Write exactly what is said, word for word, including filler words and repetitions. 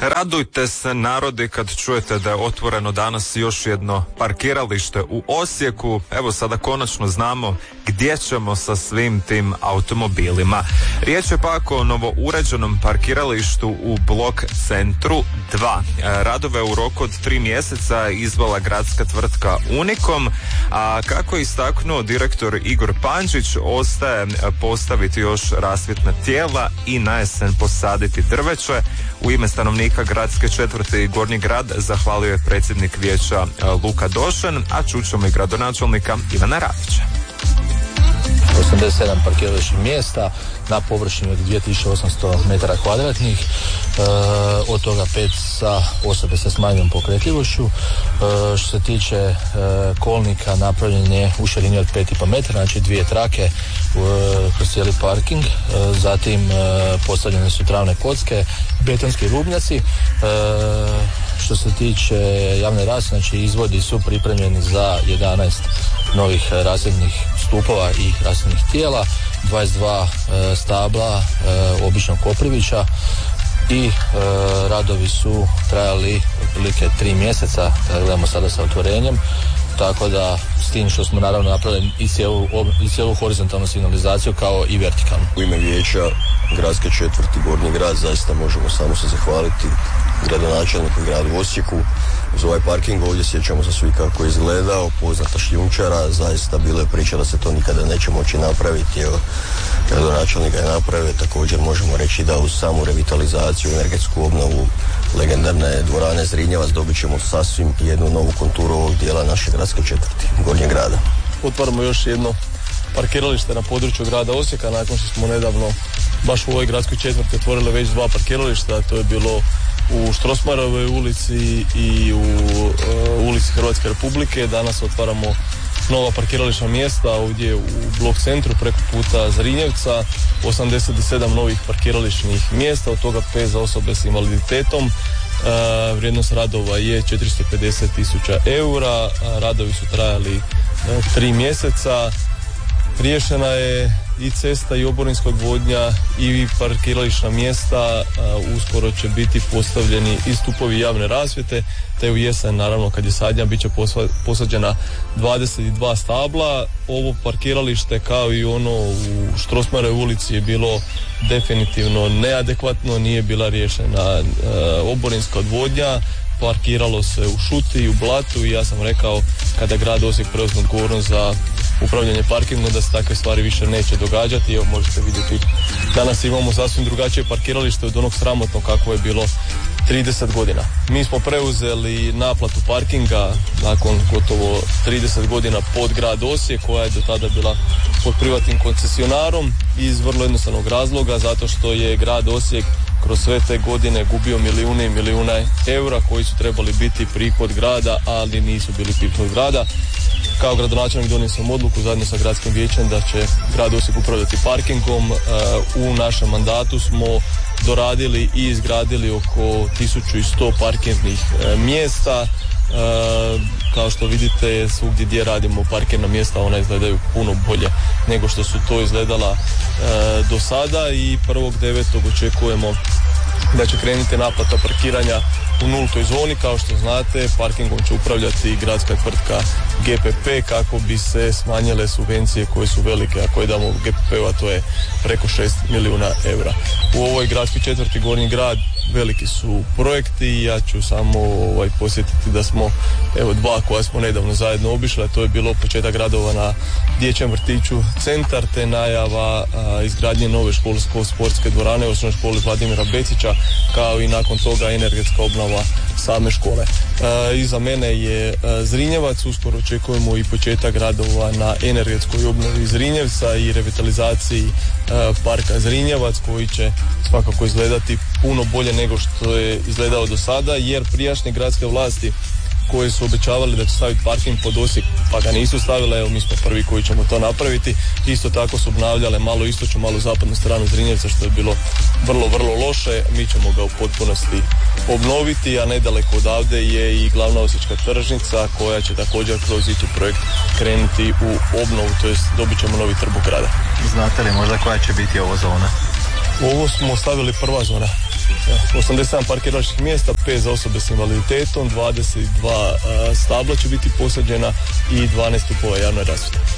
Radujte se narodi kad čujete da je otvoreno danas još jedno parkiralište u Osijeku. Evo sada konačno znamo gdje ćemo sa svim tim automobilima. Riječ je pak o novouređenom parkiralištu u Blok centru dva. Radove u roku od tri mjeseca izvala gradska tvrtka Unikom, a kako je istaknuo direktor Igor Pančić, ostaje postaviti još rasvjetna tijela i na jesen posaditi drveće. U ime stanovnika gradske četvrti Gornji grad zahvalio je predsjednik vijeća Luka Došen, a čućemo i gradonačelnika Ivana Radića. osamdeset sedam parkirališnih mjesta na površini od dvije tisuće osamsto metara kvadratnih, e, od toga pet za osobe sa smanjenom pokretljivošću. E, što se tiče e, kolnika, napravljen je u širini od pet i pol metara, znači dvije trake e, kroz cijeli parking. E, zatim e, postavljene su travne kocke, betonski rubnjaci. E, što se tiče javne rasvjete, znači izvodi su pripremljeni za jedanaest novih rasvjetnih stupova i rasvjetnih tijela, dvadeset dva e, stabla e, običnog koprivića i e, radovi su trajali otprilike tri mjeseca, gledamo sada sa otvorenjem, tako da s tim što smo naravno napravili i cijelu, i cijelu horizontalnu signalizaciju kao i vertikalnu. U ime vijeća gradske četvrti Gornji grad zaista možemo samo se zahvaliti gradonačelniku gradu Osijeku za ovaj parking. Ovdje sjećamo se svi kako je izgledao, poznata šljunčara, zaista bilo je priča da se to nikada neće moći napraviti. Evo, gradonačelnika je napravio. Također možemo reći da uz samu revitalizaciju, energetsku obnovu legendarne dvorane Zrinjevac dobit ćemo sasvim jednu novu konturu ovog dijela naše gradske četvrti Gornjeg grada. Otvaramo još jedno parkiralište na području grada Osijeka nakon što smo nedavno baš u ovoj gradskoj četvrti otvorili već dva parkirališta. To je bilo u Štrosmajerovoj ulici i u uh, ulici Hrvatske Republike. Danas otvaramo nova parkirališna mjesta ovdje u Blok centru preko puta Zrinjevca, osamdeset sedam novih parkirališnih mjesta, od toga pet za osobe s invaliditetom. Uh, vrijednost radova je četiristo pedeset tisuća eura, uh, radovi su trajali uh, tri mjeseca. Riješena je i cesta i oborinska odvodnja i parkirališna mjesta, uskoro će biti postavljeni i stupovi javne rasvjete, te u jesen naravno kad je sadnja bit će posađena dvadeset dva stabla. Ovo parkiralište kao i ono u Štrosmajerovoj ulici je bilo definitivno neadekvatno, nije bila riješena oborinska odvodnja, parkiralo se u šuti i u blatu i ja sam rekao kada grad Osijek preuzme odgovornost za upravljanje parkingom da se takve stvari više neće događati. Evo možete vidjeti, danas imamo sasvim drugačije parkiralište od onog sramotnog kako je bilo trideset godina. Mi smo preuzeli naplatu parkinga nakon gotovo trideset godina pod grad Osijek, koja je do tada bila pod privatnim koncesionarom iz vrlo jednostavnog razloga, zato što je grad Osijek kroz sve te godine gubio milijune i milijune eura koji su trebali biti prihod grada, ali nisu bili prihod grada. Kao gradonačelnik donio sam odluku zajedno sa gradskim vijećem da će grad Osijek upravljati parkingom. U našem mandatu smo doradili i izgradili oko tisuću sto parkirnih mjesta. Kao što vidite, svugdje gdje radimo parkirna mjesta, ona izgledaju puno bolje nego što su to izgledala do sada i prvog devetog očekujemo da će krenuti naplata parkiranja u nultoj zoni. Kao što znate, parkingom će upravljati gradska tvrtka G P P kako bi se smanjile subvencije koje su velike, a koje damo G P P-u, a to je preko šest milijuna eura. U ovoj gradskoj četvrti Gornji grad veliki su projekti i ja ću samo ovaj, posjetiti da smo evo dva koja smo nedavno zajedno obišli, a to je bilo početak radova na dječjem vrtiću Centar, te najava a, izgradnje nove školsko-sportske dvorane u osnovnoj školi Vladimira Becića, kao i nakon toga energetska obnova same škole. E, iza mene je e, Zrinjevac, uskoro očekujemo i početak radova na energetskoj obnovi Zrinjevca i revitalizaciji e, parka Zrinjevac, koji će svakako izgledati puno bolje nego što je izgledao do sada, jer prijašnje gradske vlasti koje su obećavali da će staviti parking pod Osijek, pa ga nisu stavile, evo mi smo prvi koji ćemo to napraviti. Isto tako su obnavljale malo istočnu, malo zapadnu stranu Zrinjevca, što je bilo vrlo, vrlo loše. Mi ćemo ga u potpunosti obnoviti, a nedaleko odavde je i glavna osječka tržnica koja će također kroz ići projekt krenuti u obnovu, to jest dobit ćemo novi trbuh grada. Znate li možda koja će biti ovo zona? Ovo smo stavili prva zona. osamdeset sedam parkirališnih mjesta, pet za osobe s invaliditetom, dvadeset dva stabla će biti posađena i dvanaest stupova javne rasvjete.